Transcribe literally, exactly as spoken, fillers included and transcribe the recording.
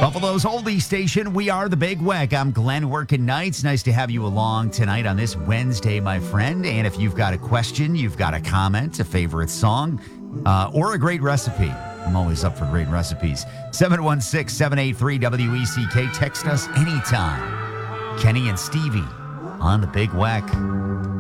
Buffalo's oldie station. We are the Big Weck. I'm Glenn working nights. Nice to have you along tonight on this Wednesday, my friend. And if you've got a question, you've got a comment, a favorite song, uh, or a great recipe, I'm always up for great recipes. seven one six, seven eight three, W E C K. Text us anytime. Kenny and Stevie on the Big Weck.